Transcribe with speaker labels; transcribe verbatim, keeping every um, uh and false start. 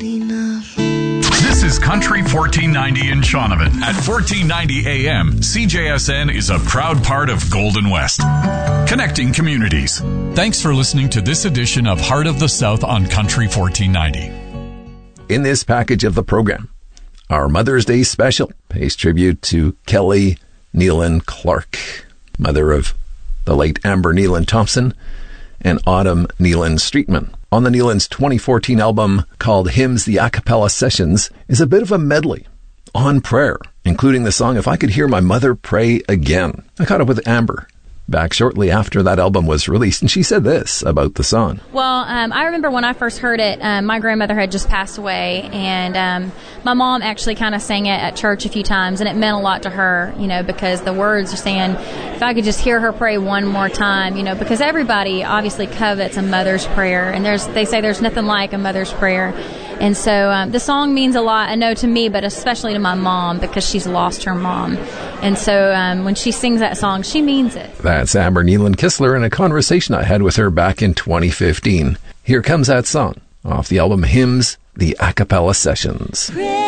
Speaker 1: enough.
Speaker 2: This is Country fourteen ninety in Shaunavon. At fourteen ninety A M, C J S N is a proud part of Golden West, connecting communities. Thanks for listening to this edition of Heart of the South on Country fourteen ninety.
Speaker 3: In this package of the program, our Mother's Day special pays tribute to Kelly Nealon Clark, mother of the late Amber Nealon Thompson and Autumn Nealon Streetman. On the Nealons' twenty fourteen album called Hymns, the Acapella Sessions is a bit of a medley on prayer, including the song If I Could Hear My Mother Pray Again. I caught up with Amber back shortly after that album was released, and she said this about the song.
Speaker 4: Well, um, I remember when I first heard it, um, my grandmother had just passed away, and um, my mom actually kind of sang it at church a few times, and it meant a lot to her, you know, because the words are saying, if I could just hear her pray one more time, you know, because everybody obviously covets a mother's prayer, and there's they say there's nothing like a mother's prayer. And so um, the song means a lot, I know, to me, but especially to my mom, because she's lost her mom. And so um, when she sings that song, she means it.
Speaker 3: That's Amber Nealon Kistler in a conversation I had with her back in twenty fifteen. Here comes that song off the album Hymns, the Acapella Sessions.